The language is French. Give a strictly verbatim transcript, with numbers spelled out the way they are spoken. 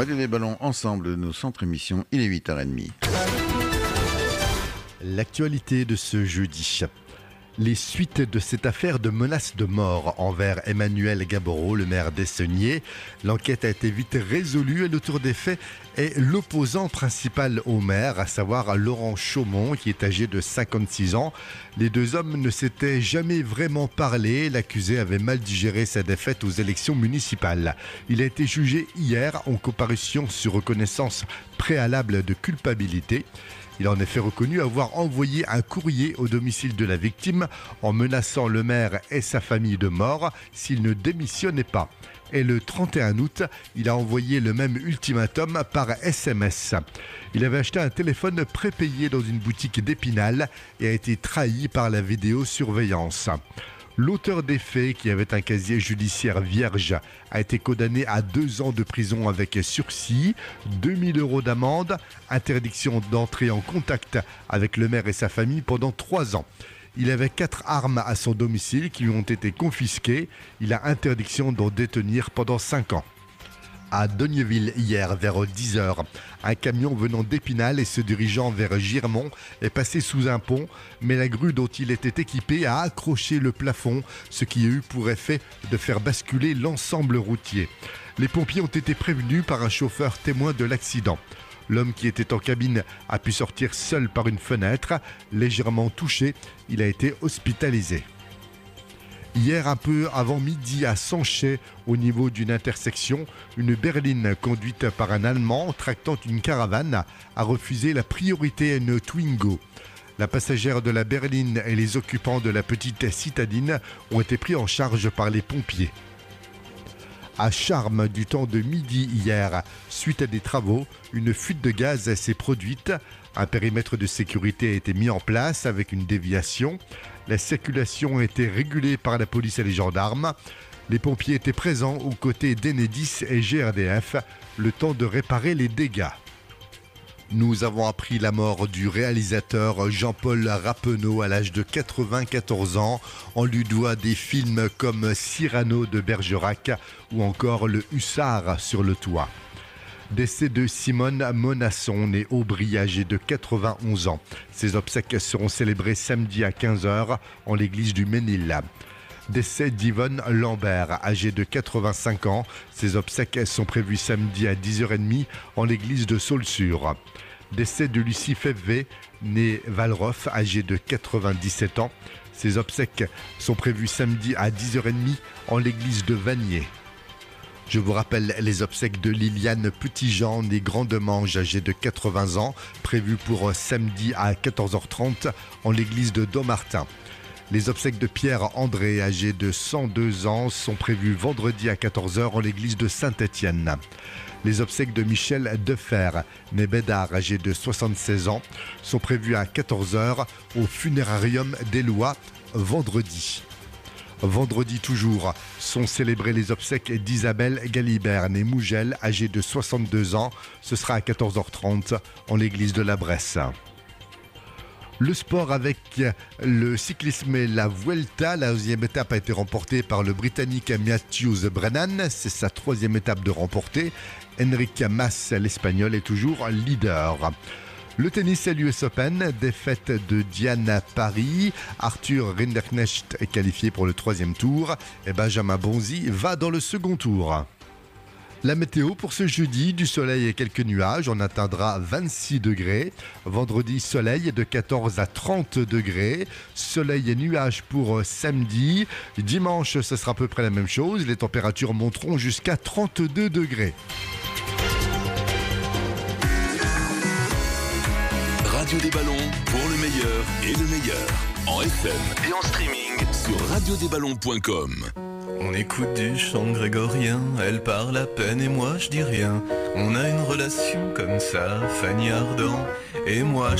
Radio des Ballons, ensemble, nos centres émissions, il est huit heures trente. L'actualité de ce jeudi. Les suites de cette affaire de menace de mort envers Emmanuel Gaboreau, le maire d'Essegnier. L'enquête a été vite résolue et l'auteur des faits est l'opposant principal au maire, à savoir Laurent Chaumont, qui est âgé de cinquante-six ans. Les deux hommes ne s'étaient jamais vraiment parlé. L'accusé avait mal digéré sa défaite aux élections municipales. Il a été jugé hier en comparution sur reconnaissance préalable de culpabilité. Il a en effet reconnu avoir envoyé un courrier au domicile de la victime en menaçant le maire et sa famille de mort s'il ne démissionnait pas. Et le trente et un août, il a envoyé le même ultimatum par S M S. Il avait acheté un téléphone prépayé dans une boutique d'Épinal et a été trahi par la vidéosurveillance. L'auteur des faits, qui avait un casier judiciaire vierge, a été condamné à deux ans de prison avec sursis, deux mille euros d'amende, interdiction d'entrer en contact avec le maire et sa famille pendant trois ans. Il avait quatre armes à son domicile qui lui ont été confisquées. Il a interdiction d'en détenir pendant cinq ans. À Dognéville, hier, vers dix heures, un camion venant d'Épinal et se dirigeant vers Girmont est passé sous un pont, mais la grue dont il était équipé a accroché le plafond, ce qui a eu pour effet de faire basculer l'ensemble routier. Les pompiers ont été prévenus par un chauffeur témoin de l'accident. L'homme qui était en cabine a pu sortir seul par une fenêtre. Légèrement touché, il a été hospitalisé. Hier, un peu avant midi, à Sanchet, au niveau d'une intersection, une berline conduite par un Allemand tractant une caravane a refusé la priorité à une Twingo. La passagère de la berline et les occupants de la petite citadine ont été pris en charge par les pompiers. À Charmes, du temps de midi hier, suite à des travaux, une fuite de gaz s'est produite. Un périmètre de sécurité a été mis en place avec une déviation. La circulation a été régulée par la police et les gendarmes. Les pompiers étaient présents aux côtés d'Enedis et G R D F, le temps de réparer les dégâts. Nous avons appris la mort du réalisateur Jean-Paul Rappeneau à l'âge de quatre-vingt-quatorze ans. On lui doit des films comme Cyrano de Bergerac ou encore Le Hussard sur le toit. Décès de Simone Monasson, née Aubry, âgée de quatre-vingt-onze ans. Ses obsèques seront célébrées samedi à quinze heures en l'église du Ménil. Décès d'Yvonne Lambert, âgée de quatre-vingt-cinq ans. Ses obsèques sont prévues samedi à dix heures trente en l'église de Saulsure. Décès de Lucie Febvé, née Valroff, âgée de quatre-vingt-dix-sept ans. Ses obsèques sont prévues samedi à dix heures trente en l'église de Vanier. Je vous rappelle les obsèques de Liliane Petitjean, née Grandemange, âgée de quatre-vingts ans, prévues pour samedi à quatorze heures trente en l'église de Dommartin. Les obsèques de Pierre André, âgé de cent deux ans, sont prévues vendredi à quatorze heures en l'église de Saint-Étienne. Les obsèques de Michel Defer, né Bédard, âgé de soixante-seize ans, sont prévues à quatorze heures au funérarium d'Éloie vendredi. Vendredi toujours, sont célébrées les obsèques d'Isabelle Galibert, née Mougel, âgée de soixante-deux ans. Ce sera à quatorze heures trente en l'église de la Bresse. Le sport avec le cyclisme et la Vuelta. La deuxième étape a été remportée par le Britannique Matthews Brennan. C'est sa troisième étape de remportée. Enric Mas, l'Espagnol, est toujours leader. Le tennis et l'U S Open, défaite de Diane Paris. Arthur Rinderknecht est qualifié pour le troisième tour et Benjamin Bonzi va dans le second tour. La météo pour ce jeudi, du soleil et quelques nuages, on atteindra vingt-six degrés. Vendredi, soleil de quatorze à trente degrés. Soleil et nuages pour samedi. Dimanche, ce sera à peu près la même chose. Les températures monteront jusqu'à trente-deux degrés. Radio des Ballons, pour le meilleur et le meilleur. En F M et en streaming sur radio des ballons point com. On écoute du chant grégorien, elle parle à peine et moi je dis rien. On a une relation comme ça, Fanny Ardant et moi.